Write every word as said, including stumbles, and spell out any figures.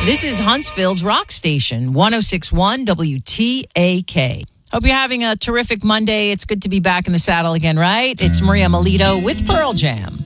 This is Huntsville's Rock Station, one oh six point one W T A K. Hope you're having a terrific Monday. It's good to be back in the saddle again, right? It's Maria Melito with Pearl Jam.